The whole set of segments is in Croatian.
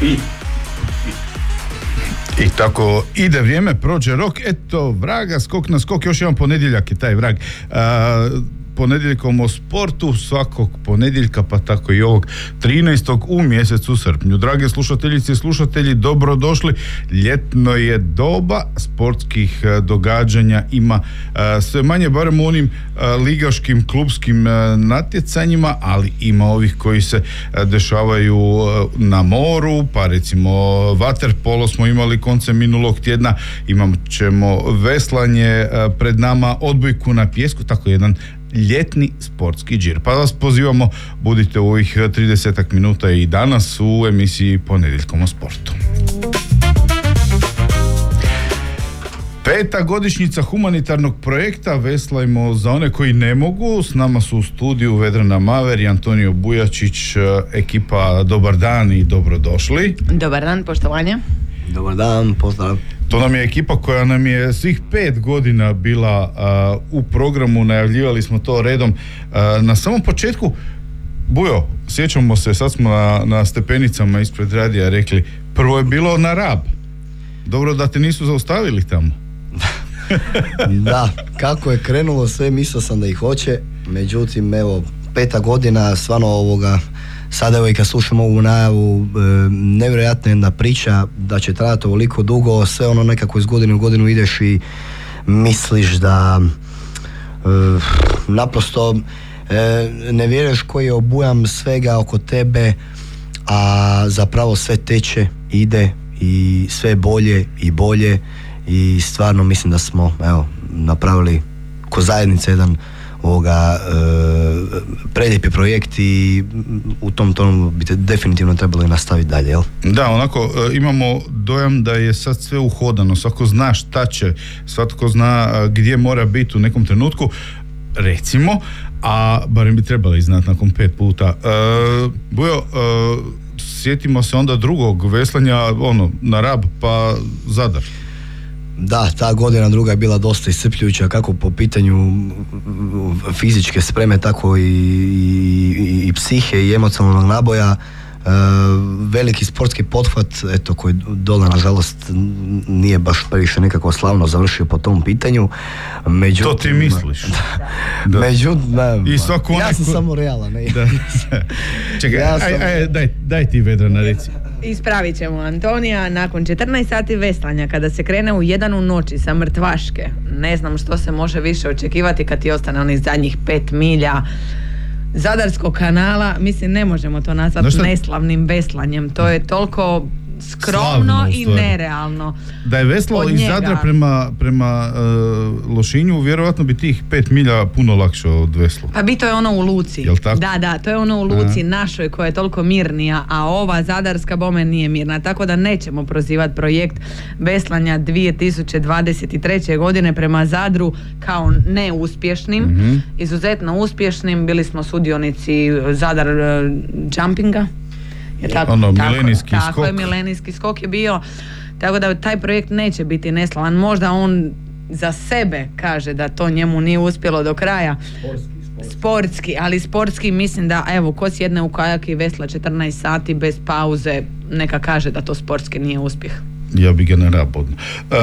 I tako ide vrijeme, prođe rok, eto vraga, skok na skok, još jedan ponedjeljak je taj vrag. Ponedjeljkom o sportu svakog ponedjeljka, pa tako i ovog 13. u mjesecu srpnju. Drage slušateljice i slušatelji, dobrodošli. Ljetno je doba, sportskih događanja ima sve manje, barem u onim ligaškim, klubskim natjecanjima, ali ima ovih koji se dešavaju na moru, pa recimo vaterpolo smo imali koncem minulog tjedna, imat ćemo veslanje pred nama, odbojku na pijesku, tako jedan ljetni sportski džir. Pa vas pozivamo, budite u ovih 30 minuta i danas u emisiji Ponedjeljkom o sportu. 5. godišnjica humanitarnog projekta Veslajmo za one koji ne mogu. S nama su u studiju Vedrana Maver i Antonio Bujačić, ekipa. Dobar dan i dobrodošli. Dobar dan, poštovanje. Dobar dan, pozdrav. To nam je ekipa koja nam je svih 5 godina bila u programu, najavljivali smo to redom. Na samom početku, Bujo, sjećamo se, sad smo na stepenicama ispred radija rekli, prvo je bilo na Rab. Dobro da te nisu zaustavili tamo. Da, kako je krenulo sve, mislio sam da ih hoće, međutim, evo, 5. godina, stvarno sada evo i kad slušam ovu najavu, nevjerojatna jedna priča da će trajati ovoliko dugo, sve ono nekako iz godine u godinu ideš i misliš da naprosto ne vjeruješ koji je obujam svega oko tebe, a zapravo sve teče, ide i sve bolje i bolje i stvarno mislim da smo napravili ko zajednica jedan prelijepi projekt i u tom tonu bi te definitivno trebalo nastaviti dalje, jel? Da, onako imamo dojam da je sad sve uhodano, svako zna šta će, svatko zna gdje mora biti u nekom trenutku, recimo, a barem bi trebali znati nakon 5 puta. Bujo, sjetimo se onda drugog veslanja, na Rab pa Zadar. Da, ta godina druga je bila dosta iscrpljujuća, kako po pitanju fizičke spreme, tako i psihe i emocionalnog naboja. Veliki sportski pothvat, eto, koji dole nažalost nije baš previše nekako slavno završio po tom pitanju. Međutim, to ti misliš? Da. Međutim, ja sam samo realan. Čekaj, daj ti Vedrana, reci. Ispravit ćemo Antonija, nakon 14 sati veslanja, kada se krene u 1 u noći sa Mrtvaške, ne znam što se može više očekivati kad ti ostane onih zadnjih 5 milja Zadarskog kanala, mislim ne možemo to nazvati neslavnim veslanjem, to je toliko skromno i nerealno. Da je veslao iz Zadra prema Lošinju, vjerojatno bi tih 5 milja puno lakše od vesla. Pa bi to je ono u Luci. Jel tako? Da, to je ono u Luci našoj koja je toliko mirnija, a ova zadarska bome nije mirna, tako da nećemo prozivati projekt veslanja 2023. godine prema Zadru kao neuspješnim, izuzetno uspješnim. Bili smo sudionici Zadar jumpinga. Milenijski skok. Tako je, milenijski skok je bio, tako da taj projekt neće biti neslavan. Možda on za sebe kaže da to njemu nije uspjelo do kraja. Sportski, ali sportski mislim da, evo, ko sjedne u kajak i vesla 14 sati bez pauze, neka kaže da to sportski nije uspjeh. Ja bi ga na Rab odno.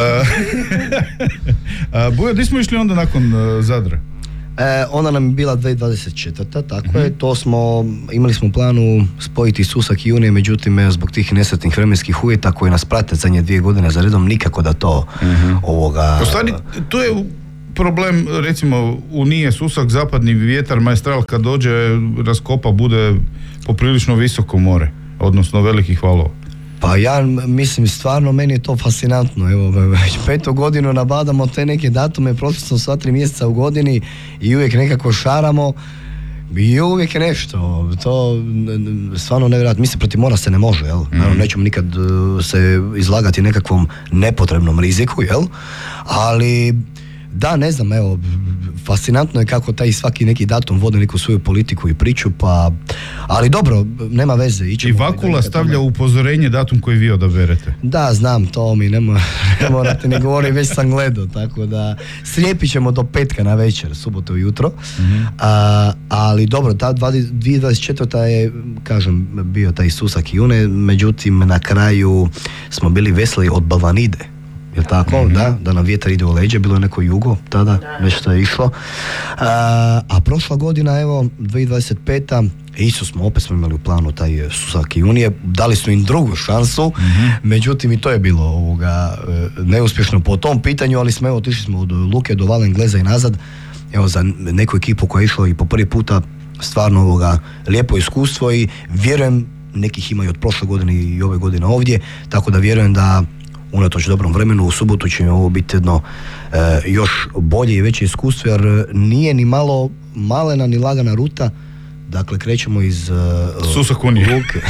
Bujo, di smo išli onda nakon Zadra? Ona nam je bila 2024. Tako je, imali smo u planu spojiti Susak i Unije, međutim zbog tih nesretnih vremenskih uvjeta koji nas prate zadnje 2 godine za redom, nikako da to U stvari, tu je problem, recimo, Unije, Susak, zapadni vjetar, Maestral kad dođe, raskopa, bude poprilično visoko more, odnosno velikih valova. Pa ja mislim, stvarno meni je to fascinantno, evo već 5. godinu nabadamo te neke datume, prošli smo sva 3 mjeseca u godini i uvijek nekako šaramo i uvijek je nešto, to stvarno nevjerojatno, mislim protiv mora se ne može, jel? Nećemo nikad se izlagati nekakvom nepotrebnom riziku, jel? Ali Da, ne znam, evo, fascinantno je kako taj svaki neki datum vodi neku svoju politiku i priču, pa, ali dobro, nema veze. I Vakula stavlja upozorenje datum koji vi odaberete. Da, znam, to mi ne morate ne govoriti, već sam gledao, tako da slijepit ćemo do petka na večer, subotu ujutro, ali dobro, ta 2024. je, kažem, bio taj Susak i Une, međutim, na kraju smo bili veseli od Balvanide. Jel tako? Da nam vjetar ide u leđe, bilo je neko jugo tada, već što je išlo. A prošla godina, evo, 2025. Isto opet smo imali u planu taj Susak i Unije, dali su im drugu šansu, međutim i to je bilo neuspješno po tom pitanju, ali smo otišli smo od Luke do Valengleza i nazad, evo za neku ekipu koja je išla i po prvi puta stvarno lijepo iskustvo i vjerujem, nekih ima i od prošle godine i ove godine ovdje, tako da vjerujem da unatoč dobrom vremenu u subotu će ovo biti jedno još bolje i veće iskustvo, jer nije ni malo malena ni lagana ruta. Dakle, krećemo iz Susak Unije. Luke.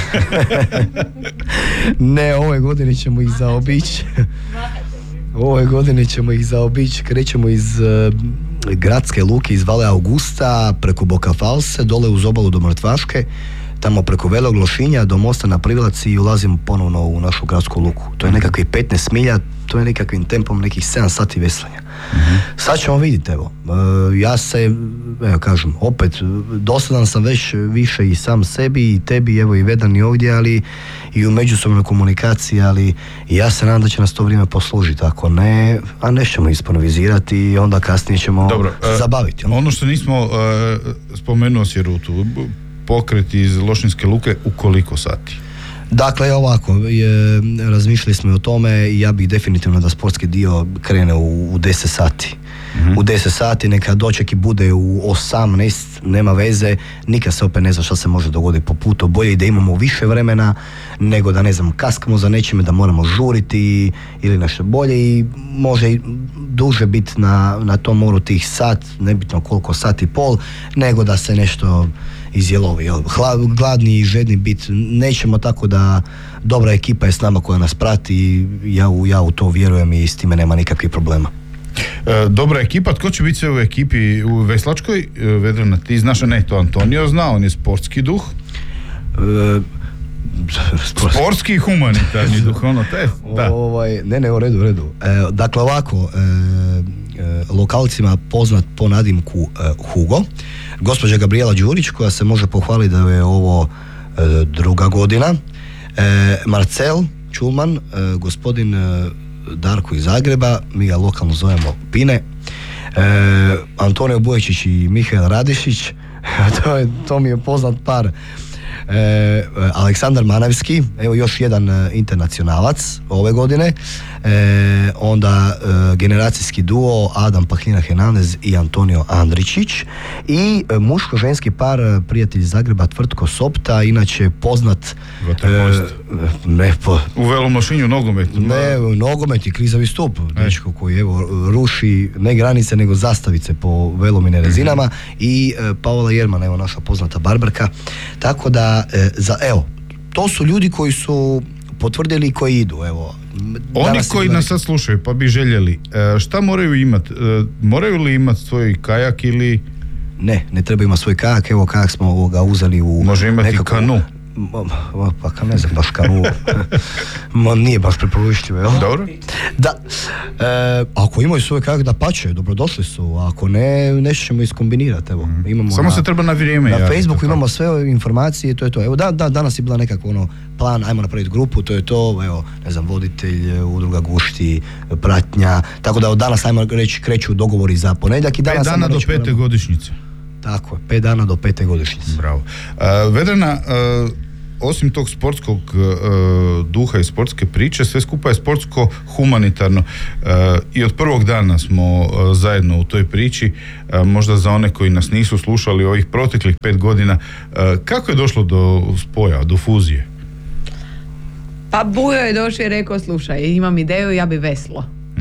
Ne, ove godine ćemo ih zaobići. Krećemo iz gradske luke, iz Vale Augusta, preko Boka False, dole uz obalu do Mrtvaške, tamo preko Velog Lošinja do mosta na Privlaci i ulazimo ponovno u našu gradsku luku. To je nekakvih 15 milja, to je nekakvim tempom nekih 7 sati veslanja. Sad ćemo vidjeti, evo, ja se, kažem, opet, dosadan sam već više i sam sebi i tebi, evo i Vedan i ovdje, ali i u međusobnoj komunikaciji, ali ja se nadam da će nas to vrijeme poslužiti, ako ne, a nećemo isponovizirati i onda kasnije ćemo zabaviti. Ono što nismo spomenuo si rutu, pokret iz Lošinjske luke u koliko sati? Dakle, ovako, razmišljali smo o tome i ja bih definitivno da sportski dio krene u 10 sati. U 10 sati, neka doček i bude u 18, nema veze, nikad se opet ne zna šta se može dogoditi po putu, bolje i da imamo više vremena nego da, ne znam, kaskamo za nečime, da moramo žuriti ili nešto bolje i može i duže biti na tom moru tih sat, nebitno koliko, sat i pol, nego da se nešto izjelovi. Gladni i žedni bit nećemo, tako da dobra ekipa je s nama koja nas prati i ja u to vjerujem i s time nema nikakvih problema. Dobra ekipa, tko će biti sve u ekipi u veslačkoj? Vedrana, ti znaš, ne, to Antonio zna, on je sportski duh. Sportski i humanitarni duh, ono, da. Ne, u redu. Dakle, ovako, lokalcima poznat po nadimku Hugo, gospođa Gabriela Đurić, koja se može pohvaliti da je ovo druga godina, Marcel Čulman, gospodin Darko iz Zagreba, mi ga lokalno zovemo Pine, Antonio Buječić i Mihael Radišić, to mi je poznat par, Aleksandar Manavski, evo još jedan internacionalac ove godine, onda generacijski duo Adam Pahlina Hernandez i Antonio Andričić i muško-ženski par, prijatelj iz Zagreba, Tvrtko Sopta, inače poznat u Velom Lošinju nogometu. Nogomet i krizavi stup, dečko koji evo ruši ne granice nego zastavice po velom i nerezinama, i Paola Jerman, evo naša poznata barberka, tako da to su ljudi koji su potvrdili i koji idu, evo. Oni koji nas sad slušaju pa bi željeli, šta moraju imati? Moraju li imati svoj kajak ili... Ne treba imati svoj kajak, evo kajak smo ga uzeli u... Može imati nekako... kanu? Pa ne znam baš kanu. Nije baš preporučljivo, jel? Dobro. Da, ako imaju svoj kajak, da pače, dobrodošli su, ako ne, nešto ćemo iskombinirati, evo. Imamo samo se treba na vrijeme. Na Facebooku imamo sve informacije, to je to. Evo danas je bila nekako plan, ajmo napraviti grupu, to je to, evo, ne znam, voditelj, udruga Gušti, pratnja, tako da od danas, ajmo reći, kreću dogovori za ponedjeljak i danas... 5 dana do 5. godišnjice. Tako je, 5 dana do 5. godišnjice. Bravo. Vedrana, osim tog sportskog duha i sportske priče, sve skupa je sportsko humanitarno i od prvog dana smo zajedno u toj priči. Možda za one koji nas nisu slušali ovih proteklih 5 godina, kako je došlo do spoja, do fuzije? Pa Bujo je došao i rekao, slušaj, imam ideju, ja bi veslo.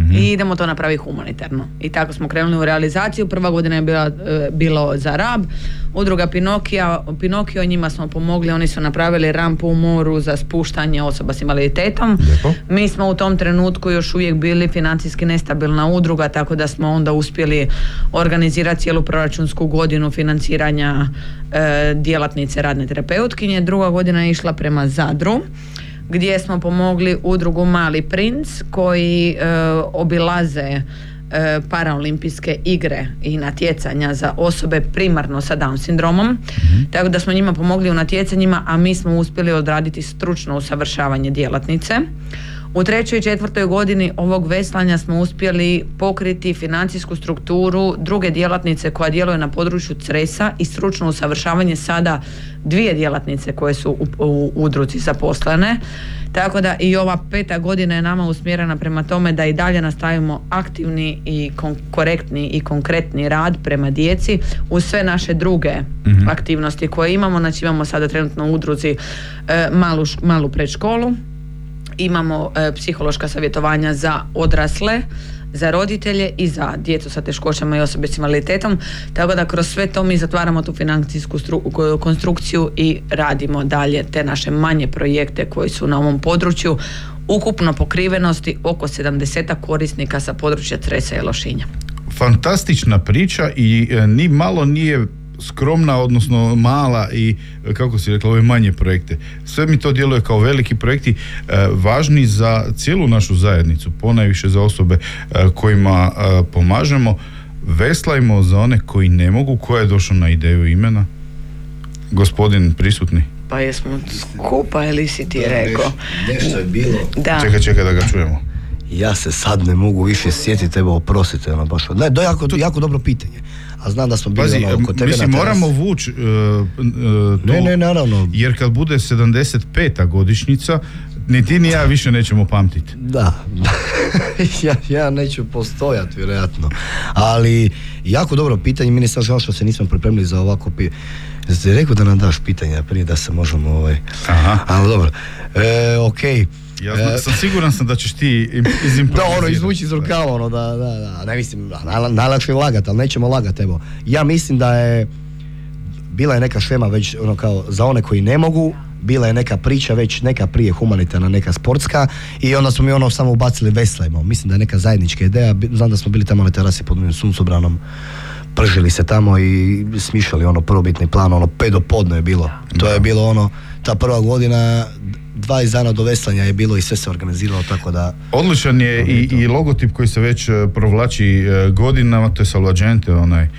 i idemo to napraviti humanitarno. I tako smo krenuli u realizaciju. Prva godina je bilo za Rab, udruga Pinokio, njima smo pomogli, oni su napravili rampu u moru za spuštanje osoba s invaliditetom. Lijepo. Mi smo u tom trenutku još uvijek bili financijski nestabilna udruga, tako da smo onda uspjeli organizirati cijelu proračunsku godinu financiranja djelatnice radne terapeutkinje. Druga godina je išla prema Zadru, gdje smo pomogli udrugu Mali princ koji obilaze paraolimpijske igre i natjecanja za osobe primarno sa Down sindromom, tako da smo njima pomogli u natjecanjima, a mi smo uspjeli odraditi stručno usavršavanje djelatnice. U 3. i 4. godini ovog veslanja smo uspjeli pokriti financijsku strukturu druge djelatnice koja djeluje na području Cresa i stručno usavršavanje sada 2 djelatnice koje su u udruzi zaposlene. Tako da i ova 5. godina je nama usmjerena prema tome da i dalje nastavimo aktivni i korektni i konkretni rad prema djeci uz sve naše druge aktivnosti koje imamo. Znači imamo sada trenutno u udruzi malu predškolu, imamo psihološka savjetovanja za odrasle, za roditelje i za djecu sa teškoćama i osobe s invaliditetom, tako da kroz sve to mi zatvaramo tu financijsku konstrukciju i radimo dalje te naše manje projekte koji su na ovom području. Ukupno pokrivenosti oko 70 korisnika sa područja Cresa i Lošinja. Fantastična priča i ni malo nije skromna, odnosno mala i, kako si rekla, ove manje projekte. Sve mi to djeluje kao veliki projekti, važni za cijelu našu zajednicu, ponajviše za osobe kojima pomažemo. Veslajmo za one koji ne mogu. Ko je došao na ideju imena? Gospodin prisutni. Pa jesmo skupa ili si ti rekao? Nešto je bilo. Da. Čekaj da ga čujemo. Ja se sad ne mogu više sjetiti, evo, oprostite, ono baš. Ne, to je jako dobro pitanje. A znam da smo bili kod tebe. Mislim, moramo vući to. Ne, naravno. Jer kad bude 75. godišnjica, ni ti ni ja više nećemo pamtiti. Da. ja neću postojati, vjerojatno. Ali, jako dobro pitanje. Meni je sad žao što se nismo pripremili za ovako Jeste rekao da nam daš pitanja prije da se možemo Aha. Ali dobro. Okej. Ja sam siguran da ćeš ti izimprovizirati. Da, izvući iz rukava, da. Ne mislim, najlakše je lagati, ali nećemo lagati, evo. Ja mislim da je bila je neka šema već kao za one koji ne mogu, bila je neka priča već, neka prije humanitarna, neka sportska, i onda smo mi samo ubacili veslajmo. Mislim da je neka zajednička ideja. Znam da smo bili tamo na terasi pod suncobranom, pržili se tamo i smišljali prvobitni plan, 5 do podne je bilo. To je bilo ta prva godina, 20 dana do veslanja je bilo i sve se organiziralo, tako da... Odličan je i logotip koji se već provlači godinama, to je Salvagente, onaj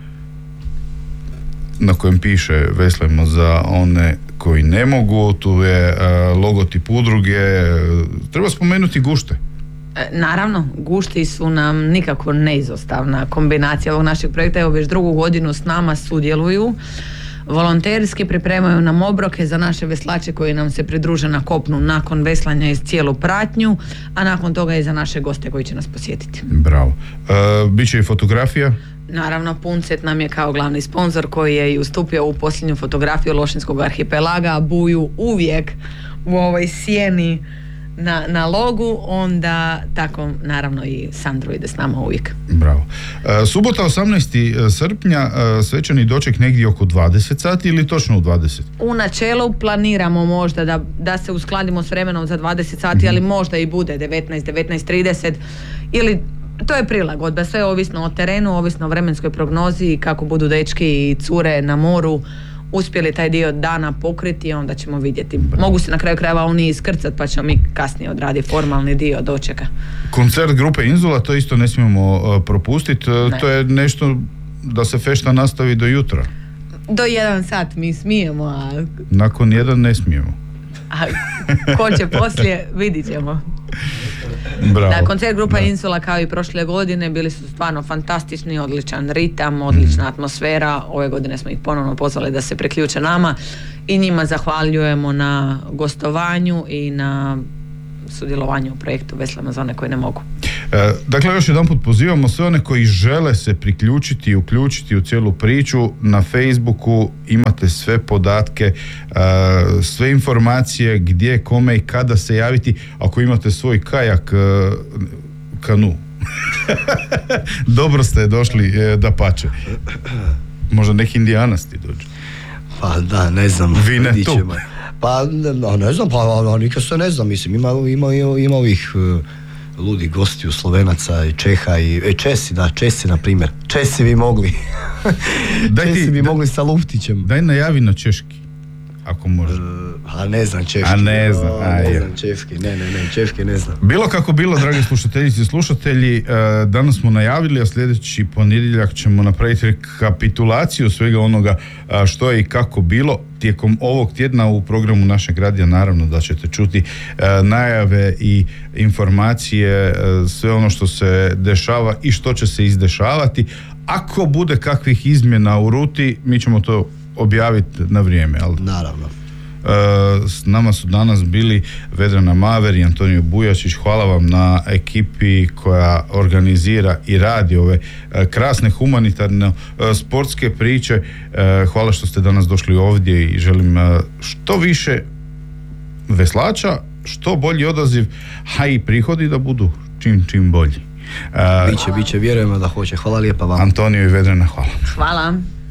na kojem piše veslajmo za one koji ne mogu. Tu je logotip udruge. Treba spomenuti gušte. Naravno, gušti su nam nikako neizostavna kombinacija ovog našeg projekta. Evo već 2. godinu s nama sudjeluju. Volonterski pripremaju nam obroke za naše veslače koji nam se pridruže na kopnu nakon veslanja iz cijelu pratnju, a nakon toga i za naše goste koji će nas posjetiti. Bravo. Biće i fotografija? Naravno, Puncet nam je kao glavni sponzor koji je i ustupio u posljednju fotografiju Lošinjskog arhipelaga, buju uvijek u ovoj sjeni na logu, onda tako naravno i Sandro ide s nama uvijek. Bravo. Subota 18. srpnja, svečani doček negdje oko 20 sati ili točno u 20? U načelu planiramo možda da se uskladimo s vremenom za 20 sati, ali možda i bude 19:30 ili to je prilagodba, sve ovisno o terenu, ovisno o vremenskoj prognozi i kako budu dečki i cure na moru uspjeli taj dio dana pokriti, onda ćemo vidjeti. Mogu se na kraju krajeva oni iskrcati, pa ćemo mi kasnije odraditi formalni dio dočeka. Koncert grupe Inzula, to isto ne smijemo propustiti. To je nešto da se fešta nastavi do jutra. Do 1 sat mi smijemo, a... Nakon 1 ne smijemo. A ko će poslije, vidit ćemo. Bravo. Da, koncert grupa Insula kao i prošle godine bili su stvarno fantastični, odličan ritam, odlična atmosfera. Ove godine smo ih ponovno pozvali da se priključe nama i njima zahvaljujemo na gostovanju i na sudjelovanju u projektu Veslajmo za one koji ne mogu. Dakle, još jedanput pozivamo sve one koji žele se priključiti i uključiti u cijelu priču. Na Facebooku imate sve podatke, sve informacije gdje, kome i kada se javiti. Ako imate svoj kajak, kanu, Dobro ste došli, da pače. Možda neki Indijanac ti dođe. Pa da, ne znam. Vine vidit tu. ćemo. Pa ne znam, pa nikad se ne znam, mislim, ima ovih ludih gostiju, Slovenaca i Čeha i Česi na primjer. Česi bi mogli. Česi bi mogli sa Luftićem. Daj najavi na češki, ako može. A ne znam češki. A ne znam, ne znam češki, ne, češki ne znam. Bilo kako bilo, dragi slušateljice i slušatelji, danas smo najavili, a sljedeći ponedjeljak ćemo napraviti rekapitulaciju svega onoga što je i kako bilo. Tijekom ovog tjedna u programu našeg radija naravno da ćete čuti najave i informacije, sve ono što se dešava i što će se izdešavati. Ako bude kakvih izmjena u ruti, mi ćemo to objaviti na vrijeme. Ali naravno. S nama su danas bili Vedrana Maver i Antonio Bujačić. Hvala vam na ekipi koja organizira i radi ove krasne humanitarne sportske priče. Hvala što ste danas došli ovdje i želim što više veslača, što bolji odaziv, a i prihodi da budu čim bolji. Biće, vjerujemo da hoće. Hvala lijepa vam. Antonio i Vedrana, hvala. Hvala.